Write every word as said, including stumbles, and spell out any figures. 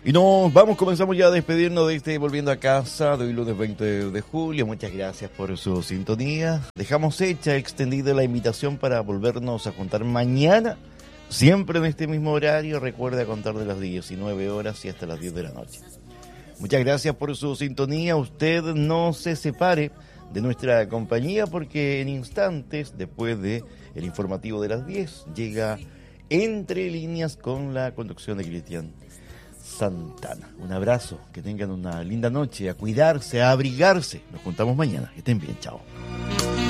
Y nos vamos, comenzamos ya a despedirnos de este Volviendo a Casa de hoy lunes veinte de julio. Muchas gracias por su sintonía. Dejamos hecha, extendida la invitación para volvernos a juntar mañana, siempre en este mismo horario. Recuerda contar de las diecinueve horas y hasta las diez de la noche. Muchas gracias por su sintonía. Usted no se separe de nuestra compañía porque en instantes, después de el informativo de las diez, llega Entre Líneas con la conducción de Cristian Santana. Un abrazo, que tengan una linda noche, a cuidarse, a abrigarse. Nos juntamos mañana. Que estén bien, chao.